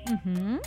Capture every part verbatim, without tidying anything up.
Uh-huh.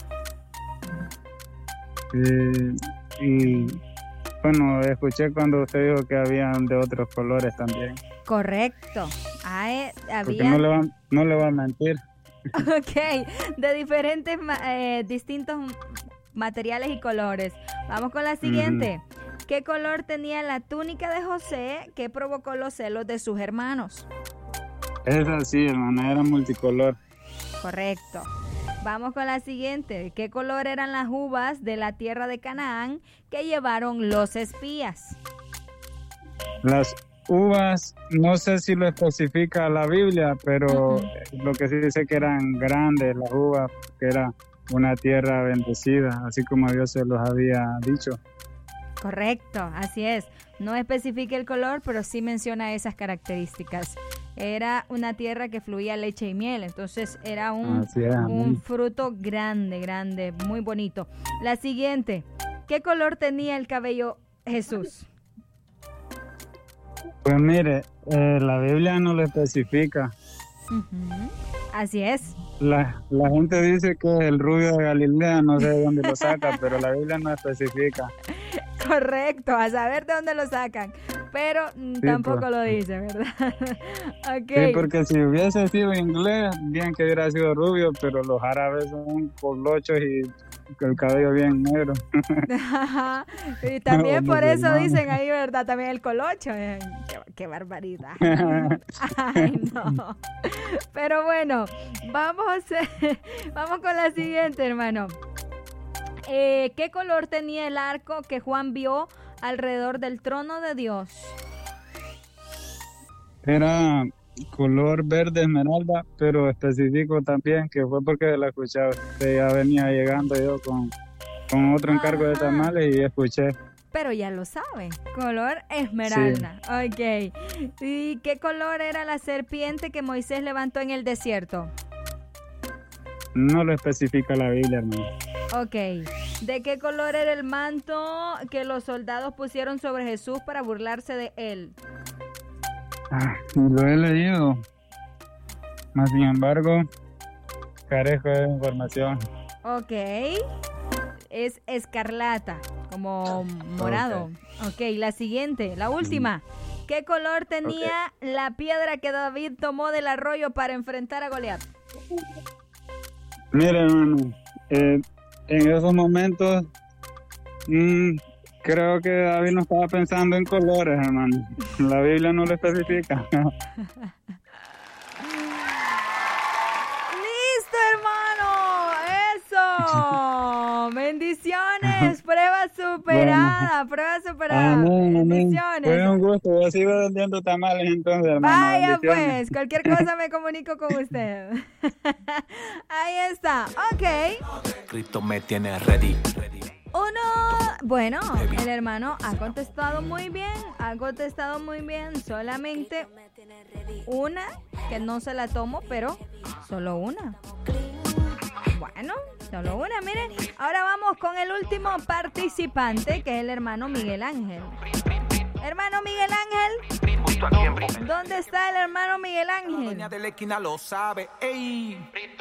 Y, y bueno, escuché cuando usted dijo que habían de otros colores también. Correcto. Ah, había... Porque no le va, no le va a mentir. Ok, de diferentes, eh, distintos materiales y colores. Vamos con la siguiente. Uh-huh. ¿Qué color tenía la túnica de José que provocó los celos de sus hermanos? Es así, hermana, era multicolor. Correcto. Vamos con la siguiente. ¿Qué color eran las uvas de la tierra de Canaán que llevaron los espías? Las uvas, no sé si lo especifica la Biblia, pero uh-huh. lo que sí dice que eran grandes las uvas, que era una tierra bendecida, así como Dios se los había dicho. Correcto, así es. No especifica el color, pero sí menciona esas características. Era una tierra que fluía leche y miel, entonces era un, es, un fruto grande, grande, muy bonito. La siguiente, ¿qué color tenía el cabello Jesús? Pues mire, eh, la Biblia no lo especifica. Uh-huh. Así es. La, la gente dice que el rubio de Galilea, no sé de dónde lo saca, pero la Biblia no especifica. Correcto, a saber de dónde lo sacan, pero sí, tampoco pues. Lo dice, ¿verdad? Okay. Sí, porque si hubiese sido inglés, bien que hubiera sido rubio, pero los árabes son colochos y el cabello bien negro. Y también no, por eso hermano. Dicen ahí, ¿verdad? También el colocho. Qué, qué barbaridad. Ay, no. Pero bueno, vamos, vamos con la siguiente, hermano. Eh, ¿Qué color tenía el arco que Juan vio alrededor del trono de Dios? Era color verde esmeralda, pero específico también, que fue porque la escuché. Ya venía llegando yo con, con otro encargo de tamales y escuché. Pero ya lo sabe, color esmeralda. Sí. Ok. ¿Y qué color era la serpiente que Moisés levantó en el desierto? No lo especifica la Biblia, hermano. Ok. ¿De qué color era el manto que los soldados pusieron sobre Jesús para burlarse de él? Ah, lo he leído. Más sin embargo, carezco de información. Ok. Es escarlata, como morado. Ok, okay, la siguiente, la última. ¿Qué color tenía okay. la piedra que David tomó del arroyo para enfrentar a Goliat? Mira, hermano, eh, en esos momentos mmm, creo que David no estaba pensando en colores, hermano. La Biblia no lo especifica. ¡Listo, hermano! ¡Eso! ¡Bendiciones! Prueba superada, bueno. prueba superada. Amén, bendiciones. Fue un gusto. Yo sigo vendiendo tamales entonces, hermano. Vaya pues, cualquier cosa me comunico con usted. Ahí está. Ok. Cristo me tiene ready. Uno, bueno, el hermano ha contestado muy bien, ha contestado muy bien, solamente una que no se la tomo, pero solo una. Bueno, solo una, miren. Ahora vamos con el último participante, que es el hermano Miguel Ángel. Hermano Miguel Ángel, ¿dónde está el hermano Miguel Ángel? Doña de la esquina lo sabe. Ey.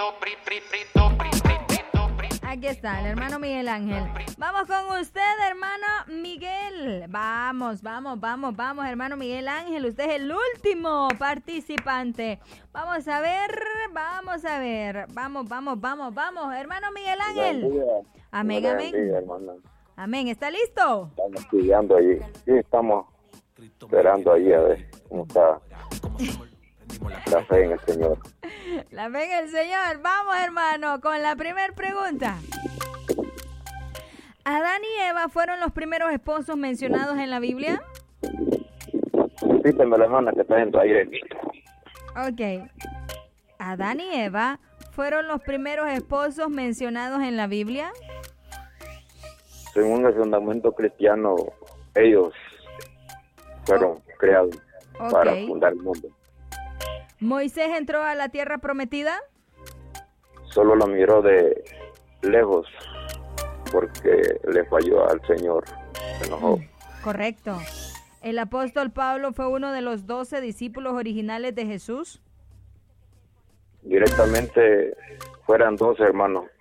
Aquí está, el hermano Miguel Ángel. Vamos con usted, hermano Miguel. Vamos, vamos, vamos, vamos, hermano Miguel Ángel. Usted es el último participante. Vamos a ver, vamos a ver. Vamos, vamos, vamos, vamos, hermano Miguel Ángel. Amén, amén. Amén, ¿está listo? Estamos estudiando allí. Sí, estamos esperando allí a ver cómo está la fe en el Señor. La fe en el Señor. Vamos, hermano, con la primera pregunta. ¿Adán y Eva fueron los primeros esposos mencionados en la Biblia? Dígame, la hermana, que está en tu aire. Ok. ¿Adán y Eva fueron los primeros esposos mencionados en la Biblia? Según el fundamento cristiano, ellos fueron oh. creados okay. para fundar el mundo. ¿Moisés entró a la tierra prometida? Solo lo miró de lejos porque le falló al Señor. Se enojó. Correcto. ¿El apóstol Pablo fue uno de los doce discípulos originales de Jesús? Directamente fueran dos hermanos,